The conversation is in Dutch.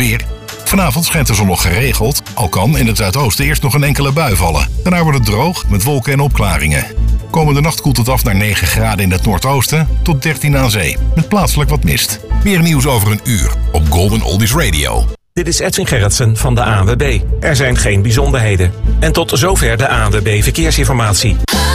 weer. Vanavond schijnt de zon nog geregeld, al kan in het zuidoosten eerst nog een enkele bui vallen. Daarna wordt het droog met wolken en opklaringen. Komende nacht koelt het af naar 9 graden in het noordoosten tot 13 aan zee, met plaatselijk wat mist. Meer nieuws over een uur op Golden Oldies Radio. Dit is Edwin Gerritsen van de ANWB. Er zijn geen bijzonderheden. En tot zover de ANWB Verkeersinformatie.